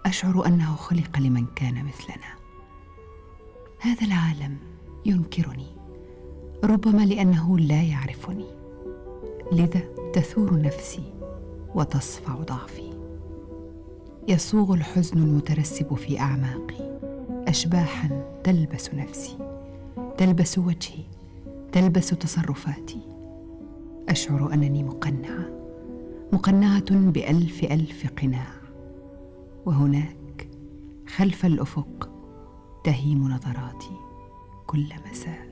أشعر أنه خلق لمن كان مثلنا. هذا العالم ينكرني، ربما لأنه لا يعرفني، لذا تثور نفسي وتصفع ضعفي. يصوغ الحزن المترسب في أعماقي أشباحا تلبس نفسي، تلبس وجهي، تلبس تصرفاتي. أشعر أنني مقنعة بألف ألف قناع، وهناك خلف الأفق تهيم نظراتي كل مساء.